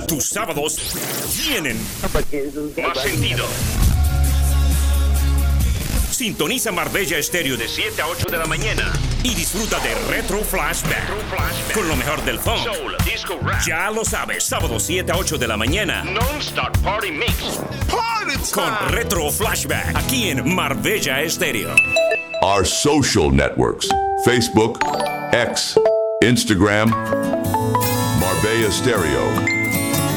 tus sábados tienen más sentido. Sintoniza Marbella Estéreo de 7 a 8 de la mañana y disfruta de Retro Flashback con lo mejor del funk, soul, disco, rap. Ya lo sabes, sábado 7 a 8 de la mañana. Non-stop party mix. Party time. Con Retro Flashback aquí en Marbella Estéreo. Our social networks: Facebook, X, Instagram, Marbella Stereo.